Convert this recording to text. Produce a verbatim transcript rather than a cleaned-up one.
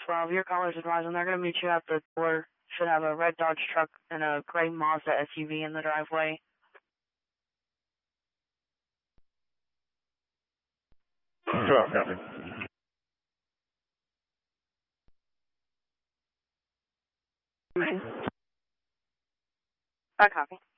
twelve, your caller's advising they're going to meet you at the door. Should have a red Dodge truck and a gray Mazda S U V in the driveway. twelve, copy. I copy.